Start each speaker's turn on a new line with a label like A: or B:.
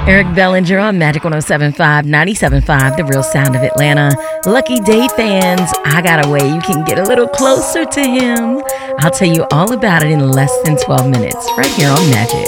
A: Eric Bellinger on Magic 107.5, 97.5, The Real Sound of Atlanta. Lucky Day fans, I got a way you can get a little closer to him. I'll tell you all about it in less than 12 minutes, right here on Magic.